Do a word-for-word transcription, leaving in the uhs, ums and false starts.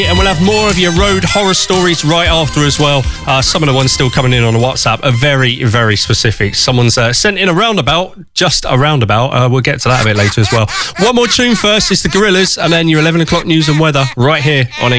And we'll have more of your road horror stories right after as well. Uh, some of the ones still coming in on the WhatsApp are very, very specific. Someone's uh, sent in a roundabout, just a roundabout. Uh, we'll get to that a bit later as well. One more tune first. It's the Gorillaz, and then your eleven o'clock news and weather right here on